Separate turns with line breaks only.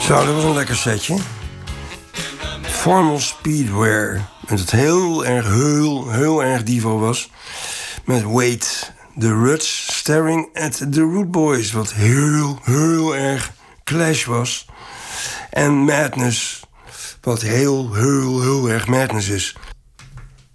Zo, dat was een lekker setje. Formal Speedwear. En het heel erg divo was. Met Wait, The Ruts, Staring at the Root Boys. Wat heel erg Clash was. En Madness. Wat heel erg Madness is.